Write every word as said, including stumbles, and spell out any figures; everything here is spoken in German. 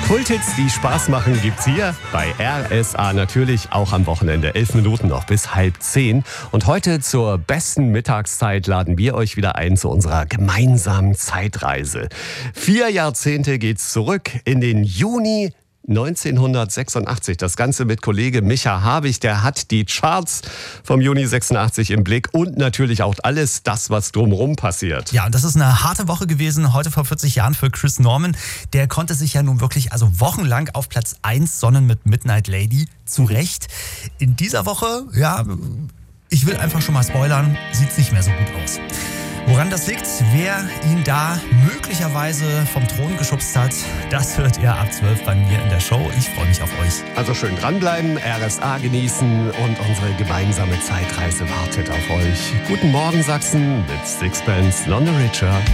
Kulthits, die Spaß machen, gibt's hier bei R S A natürlich auch am Wochenende. Elf Minuten noch bis halb zehn. Und heute zur besten Mittagszeit laden wir euch wieder ein zu unserer gemeinsamen Zeitreise. Vier Jahrzehnte geht's zurück in den Juni neunzehnhundertsechsundachtzig. Das Ganze mit Kollege Micha Habich, der hat die Charts vom Juni sechsundachtzig im Blick und natürlich auch alles das, was drumherum passiert. Ja, und das ist eine harte Woche gewesen, heute vor vierzig Jahren für Chris Norman. Der konnte sich ja nun wirklich also wochenlang auf Platz eins sonnen mit Midnight Lady zurecht. In dieser Woche, ja, ich will einfach schon mal spoilern, sieht's nicht mehr so gut aus. Woran das liegt, wer ihn da möglicherweise vom Thron geschubst hat, das hört ihr ab zwölf bei mir in der Show. Ich freue mich auf euch. Also schön dranbleiben, R S A genießen und unsere gemeinsame Zeitreise wartet auf euch. Guten Morgen Sachsen mit Sixpence None the Richer.